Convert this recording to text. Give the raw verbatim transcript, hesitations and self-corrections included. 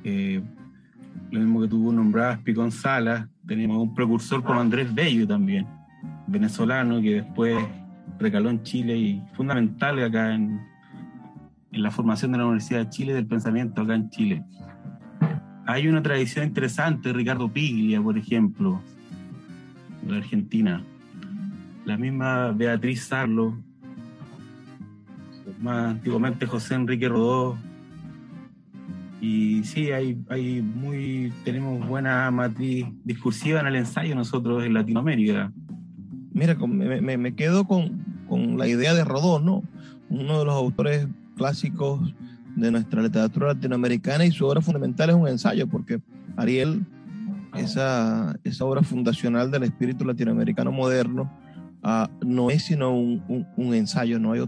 Eh, lo mismo que tú nombrabas, Picón Salas, tenemos un precursor como Andrés Bello también, venezolano, que después recaló en Chile y fundamental acá en, en la formación de la Universidad de Chile, del pensamiento acá en Chile. Hay una tradición interesante, Ricardo Piglia, por ejemplo, de Argentina. La misma Beatriz Sarlo, más antiguamente José Enrique Rodó. Y sí, hay, hay muy, tenemos buena matriz discursiva en el ensayo nosotros en Latinoamérica. Mira, me, me, me quedo con, con la idea de Rodó, ¿no? Uno de los autores clásicos de nuestra literatura latinoamericana, y su obra fundamental es un ensayo, porque Ariel, esa, esa obra fundacional del espíritu latinoamericano moderno, uh, no es sino un, un, un ensayo, no hay